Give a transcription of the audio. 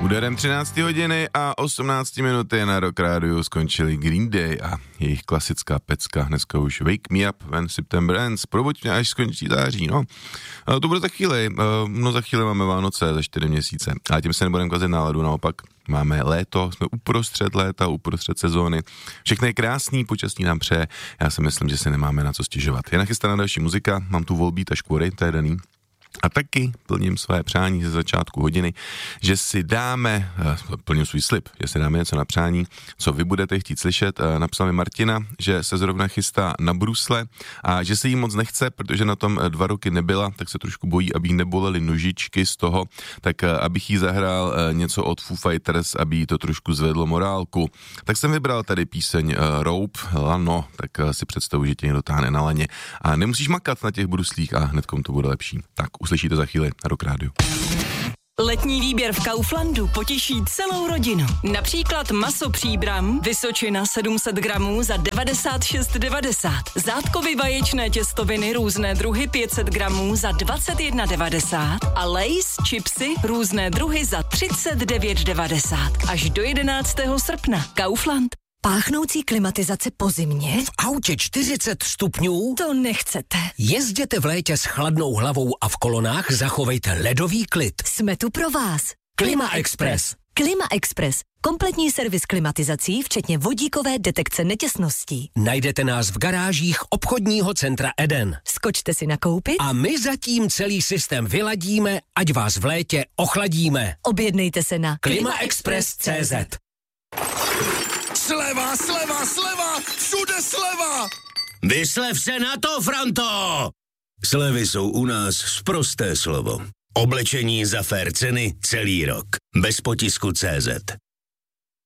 Úderem 13 hodiny a 18 minuty na Rock Rádiu skončili Green Day a jejich klasická pecka, dneska už Wake Me Up When September Ends, probuď mě, až skončí září, no. To bude za chvíli, za chvíli máme Vánoce za 4 měsíce, a tím se nebudeme kazit náladu, naopak máme léto, jsme uprostřed léta, uprostřed sezóny, všechno je krásný, počasí nám přeje, já si myslím, že se nemáme na co stěžovat. Je nachystaná další muzika, mám tu Volbeat a Škvory, to je daný. A taky plním své přání ze začátku hodiny, že si dáme, plním svůj slib, že si dáme něco na přání, co vy budete chtít slyšet. Napsala mi Martina, že se zrovna chystá na brusle a že se jí moc nechce, protože na tom 2 roky nebyla, tak se trošku bojí, aby jí nebolely nožičky z toho, tak abych jí zahrál něco od Foo Fighters, aby jí to trošku zvedlo morálku. Tak jsem vybral tady píseň Rope, lano, tak si představuji, že tě někdo táhne na laně a nemusíš makat na těch bruslích a hnedkom to bude lepší. Tak uslyšíte za chvíli na Rock Rádiu. Letní výběr v Kauflandu potěší celou rodinu. Například maso Příbram, Vysočina 700 gramů za 96,90. Zátkovy vaječné těstoviny různé druhy 500 gramů za 21,90. A Lay's chipsy různé druhy za 39,90. Až do 11. srpna. Kaufland. Páchnoucí klimatizace po zimě? V autě 40 stupňů? To nechcete. Jezděte v létě s chladnou hlavou a v kolonách zachovejte ledový klid. Jsme tu pro vás. Klima Express. Klima Express. Kompletní servis klimatizací, včetně vodíkové detekce netěsností. Najdete nás v garážích obchodního centra Eden. Skočte si nakoupit a my zatím celý systém vyladíme, ať vás v létě ochladíme. Objednejte se na klimaexpress.cz. Sleva, sleva, sleva, všude sleva! Vyslev se na to, Franto! Slevy jsou u nás sprosté slovo. Oblečení za fair ceny celý rok. Bez potisku CZ.